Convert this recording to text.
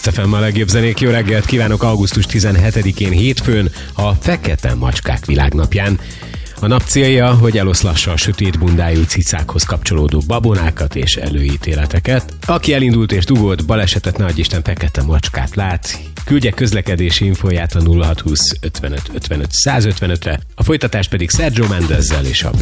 Kiss FM a legjobb zenék. Jó reggelt kívánok augusztus 17-én hétfőn, a Fekete Macskák világnapján. A nap célja, hogy eloszlassa a sötét bundájú cicákhoz kapcsolódó babonákat és előítéleteket. Aki elindult és dugott, balesetet, ne adj Isten, fekete macskát lát, küldje közlekedési infóját a 0620 55 55 155-re, a folytatás pedig Sergio Mendezzel és a